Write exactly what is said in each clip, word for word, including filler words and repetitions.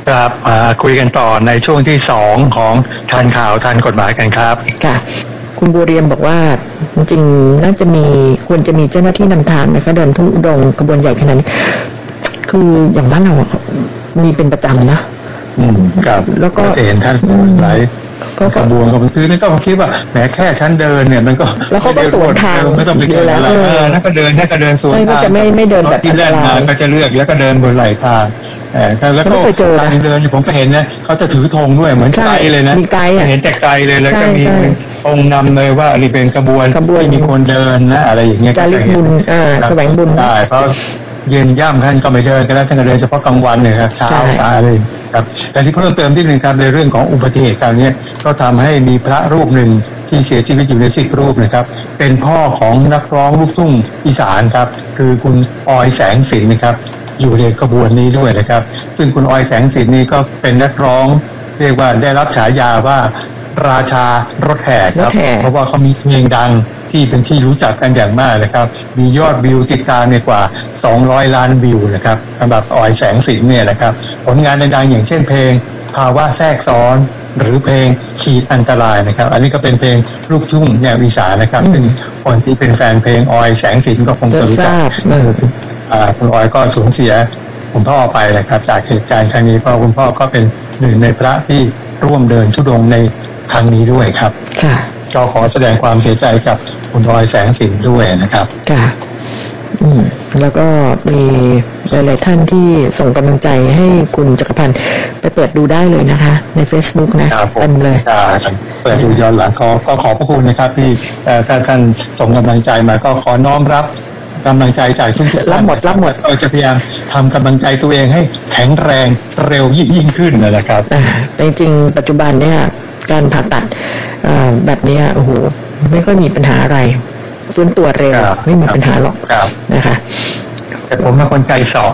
ครับคุยกันต่อในช่วงที่สองของทันข่าวทันกฎหมายกันครับค่ะคุณบัวเรียมบอกว่าจริงๆน่าจะมีควรจะมีเจ้าหน้าที่นำทางนะคะเดินทุดงกระบวนใหญ่ขนาดนี้คืออย่างบ้านเรามีเป็นประจำนะอืมครับแล้วก็จะเห็นท่านหลายก็กระบวนก็คือไม่ต้องคิดว่าแหมแค่ชั้นเดินเนี่ยมันก็แล้วเขาก็สวนทางไม่ต้องไปเดินอะไรเออถ้าก็เดินถ้าก็เดินสวนทางจะไม่ไม่เดินแบบที่แรกมาก็จะเลือกแล้วก็เดินบนไหล่ทางเออแล้วก็การเดินผมก็เห็นนะเขาจะถือธงด้วยเหมือนไกด์เลยนะเห็นแต่ไกลเลยแล้วก็มีองค์นำเลยว่านี่เป็นกระบวนที่มีคนเดินนะอะไรอย่างเงี้ยจาริกบุญอ่าแสวงบุญได้เพราะเย็นย่ำท่านก็ไม่เดินกันแล้วท่านก็เดินเฉพาะกลางวันเนี่ยครับเช้าอะไรครับแต่ที่เพิ่มเติมที่หนึ่งครับในเรื่องของอุบัติเหตุคราวนี้ก็ทำให้มีพระรูปหนึ่งที่เสียชีวิตอยู่ในสิบรูปนะครับเป็นพ่อของนักร้องลูกทุ่งอีสานครับคือคุณออยแสงสินนะครับอยู่ในกระบวนนี้ด้วยนะครับซึ่งคุณออยแสงสินนี่ก็เป็นนักร้องเรียกว่าได้รับฉายาว่าราชารถแห่ครับเพราะว่าเขามีเพลงดังที่เป็นที่รู้จักกันอย่างมากนะครับมียอดวิวติดตามเนี่ยกว่าสองร้อยล้านวิวนะครับสำหรับออยแสงสินเนี่ยนะครับผลงานดังๆอย่างเช่นเพลงภาวะแทรกซ้อนหรือเพลงขีดอันตรายนะครับอันนี้ก็เป็นเพลงลูกทุ่งแนวอีสานนะครับซึ่งคนที่เป็นแฟนเพลงออยแสงสินก็คงจะรู้จักคุณออยก็สูญเสียคุณพ่อไปนะครับจากเหตุการณ์ครั้งนี้เพราะคุณพ่อก็เป็นหนึ่งในพระที่ร่วมเดินธุดงค์ในครั้งนี้ด้วยครับค่ะก็ขอแสดงความเสียใจกับคุณออยแสงสินด้วยนะครับค่ะอืมแล้วก็มีหลายๆท่านที่ส่งกำลังใจให้คุณจักรพันธ์ไปเปิดดูได้เลยนะคะใน Facebook นะเต็มเลยเปิดดูย้อนหลังก็ก็ขอบพระคุณนะครับที่ถ้าท่านส่งกำลังใจมาก็ขอน้อมรับกำลังใจจากทุกท่านรับหมดรับหมดเราจะพยายามทำกำลังใจตัวเองให้แข็งแรงเร็วยิ่งขึ้นนะครับแต่จริงๆปัจจุบันเนี่ยการผ่าตัดแบบนี้โอ้โหไม่ค่อยมีปัญหาอะไรฟื้นตัวเร็วไม่มีปัญหาหรอกนะคะแต่ผมเป็นคนใจสอ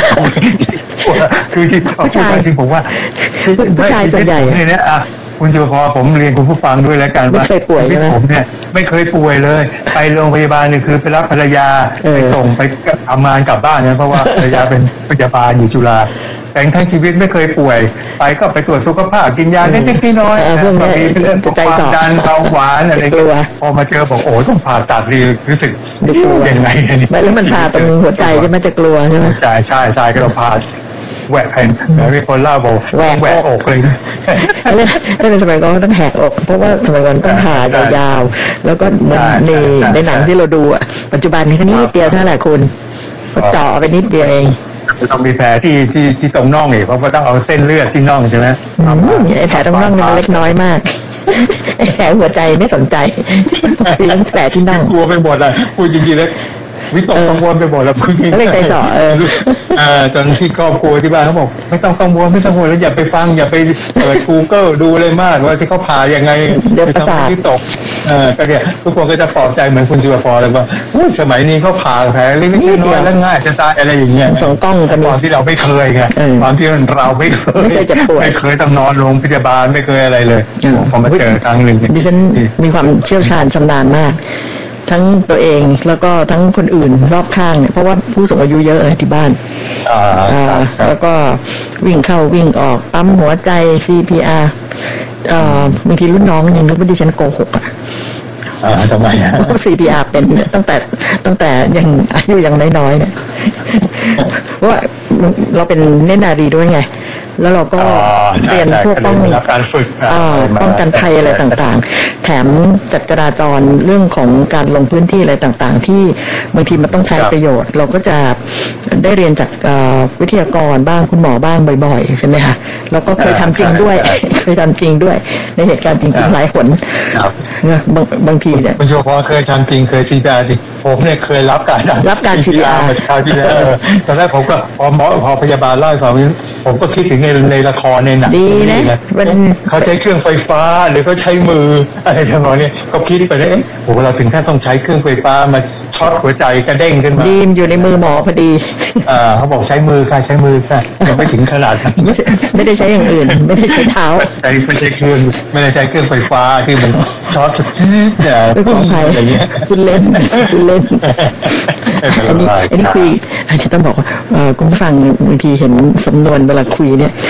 คือที่ผู้ชายจริงผมว่าผู้ชายส่วนใหญ่เนี่ยอ่ะคุณสุภพผมเรียนคุณผู้ฟังด้วยแล้วกันว่าที่ผมเนี่ยไม่เคยป่วยเลยไปโรงพยาบาลเนี่ยคือไปรับภรรยาไปส่งไปทำงานกลับบ้านเนี่ยเพราะว่าภรรยาเป็นพยาบาลอยู่จุฬาแต่ทั้งชีวิตไม่เคยป่วยไปก็ไปตรวจสุขภาพกินยาเล็กๆน้อยๆบางทีเป็นเรื่องของความดันเบาหวานอะไรอย่างเงี้ยพอมาเจอบอกโอ้ต้องผ่าตัดดีรู้สึกยังไงเนี่ยไม่แล้วมันผ่าตรงหัวใจใช่ไหมจะกลัวใช่ไหมใช่ใช่ใช่ก็เราผ่าแหวกแผ่นแล้วมีคนเล่าบอกแหวกแหวกอกเลยถ้าเป็นสมัยก่อนต้องแหกอกเพราะว่าสมัยก่อนต้องผ่ายาวๆแล้วก็ในในหนังที่เราดูอ่ะปัจจุบันนี้แค่นี้เดียวเท่าไหร่คุณก็เจาะไปนิดเดียวเองต้องมีแผลที่ที่ที่ตรงน่องอีกเพราะว่าต้องเอาเส้นเลือดที่น่องใช่ไหมไอ้แผลตรงน่องนี่มันเล็กน้อยมากไอ้แผลหัวใจไม่สนใจเรื่องแผลที่น่องกลัวไปหมดเลยพูดจริงๆแล้ววิตกกังวลไปหมดแล้วพึ่งเล็กใจจ่อเออเออจนที่ครอบครัวที่บ้านเขาบอกไม่ต้องกังวลไม่ต้องกังวลแล้วอย่าไปฟังอย่าไปเปิด Google ดูเลยมากว่าที่เขาผ่ายังไงเดี๋ยวประสาทวิตกเออก็เนี่ยทุกคนก็จะปลอบใจเหมือนคุณสุวรรณเลยว่าสมัยนี้เขาผ่าแผลเล็กๆน้อยๆแล้วง่ายจะตายอะไรอย่างเงี้ยสองกล้องกันตอนที่เราไม่เคยไงตอนที่เราไม่เคยไม่เคยต้องนอนโรงพยาบาลไม่เคยอะไรเลยพอมาเจอครั้งหนึ่งดิฉันมีความเชี่ยวชาญชำนาญมากทั้งตัวเองแล้วก็ทั้งคนอื่นรอบข้างเนี่ยเพราะว่าผู้สูงอายุเยอะเลยที่บ้านแล้วก็วิ่งเข้าวิ่งออกปั๊มหัวใจ ซี พี อาร์ บางทีรุ่นน้องยังนึกว่าดิฉันโกหกอ่ะทำไมอ่ะซี พี อาร์ เป็นตั้งแต่ตั้งแต่ยังอายุยังน้อยๆเนี่ยเพราะว่าเราเป็นเนตรนารีด้วยไงแล้วเราก็เรียนพวกป้องการฝึกป้องกันภัยอะไรต่างๆแถมจัดจราจรเรื่องของการลงพื้นที่อะไรต่างๆที่บางทีมันต้องใช้ประโยชน์เราก็จะได้เรียนจากวิทยากรบ้างคุณหมอบ้างบ่อยๆใช่ไหมคะแล้วก็เคยทำจริงด้วยเคยทำจริงด้วยในเหตุการณ์จริงๆหลายหนบางบางทีเนี่ยคุณโชคพอเคยทำจริงเคย ซี พี อาร์ จริงผมเนี่ยเคยรับการรับการ ซี พี อาร์มาคราวที่แล้วตอนแรกผมก็พอหมอพอพยาบาลเล่าให้ฟังผมก็คิดถึงในในละครในหนังดีนะเขาใช้เครื่องไฟฟ้าหรือเขาใช้มืออะไรทำนองนี้ก็คิดไปได้โอ้โหเราถึงขั้นต้องใช้เครื่องไฟฟ้ามาช็อตหัวใจกระเด้งขึ้นมาดีมอยู่ในมือหมอพอดีอ่าเขาบอกใช้มือค่ะใช้มือค่ะยังไม่ถึงขนาดนั้นไม่ได้ใช้อย่างอื่นไม่ได้ใช้เท้าใช้ไม่ใช่เครื่องไม่ได้ใช้เครื่องไฟฟ้าที่มันช็อตจี๊ดเนี่ยอย่างเงี้ยคุณเล่นคุณเล่นอันนี้อันนี้คุยอันนี้ต้องบอกว่าคุณผู้ฟังบางทีเห็นสำนวนเวลาคุยเนี่ย